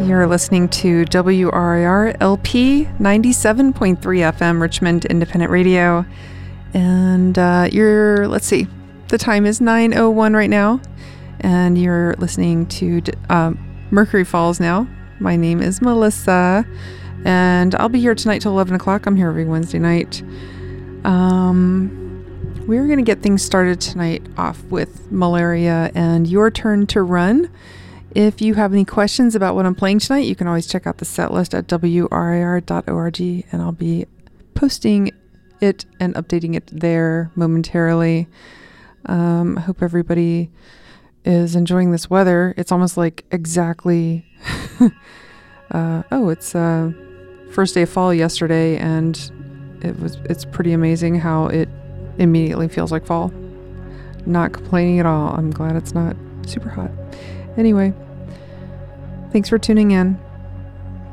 You're listening to WRIR LP 97.3 FM, Richmond Independent Radio. And let's see, the time is 9:01 right now. And you're listening to Mercury Falls now. My name is Melissa. And I'll be here tonight till 11 o'clock. I'm here every Wednesday night. We're going to get things started tonight off with Malaria and Your Turn to Run. If you have any questions about what I'm playing tonight, you can always check out the set list at WRIR.org, and I'll be posting it and updating it there momentarily. I hope everybody is enjoying this weather. It's almost like exactly... it's first day of fall yesterday, and it's pretty amazing how it immediately feels like fall. Not complaining at all. I'm glad it's not super hot. Anyway, thanks for tuning in.